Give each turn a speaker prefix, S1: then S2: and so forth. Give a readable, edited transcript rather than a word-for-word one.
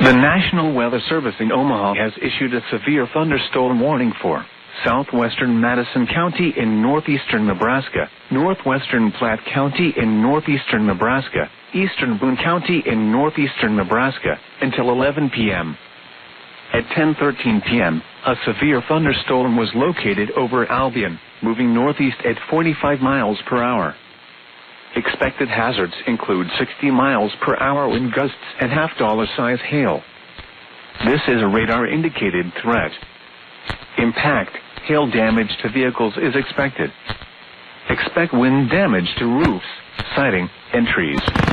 S1: The National Weather Service in Omaha has issued a severe thunderstorm warning for southwestern Madison County in northeastern Nebraska, northwestern Platte County in northeastern Nebraska, eastern Boone County in northeastern Nebraska, until 11 p.m. At 10:13 p.m., a severe thunderstorm was located over Albion, moving northeast at 45 miles per hour. Expected hazards include 60 miles per hour wind gusts and half-dollar size hail. This is a radar-indicated threat. Impact, hail damage to vehicles is expected. Expect wind damage to roofs, siding, and trees.